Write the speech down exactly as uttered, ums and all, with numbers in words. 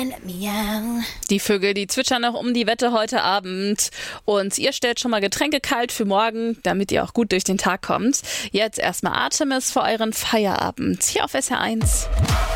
Die Vögel, die zwitschern noch um die Wette heute Abend. Und ihr stellt schon mal Getränke kalt für morgen, damit ihr auch gut durch den Tag kommt. Jetzt erstmal Artemis für euren Feierabend hier auf S R eins.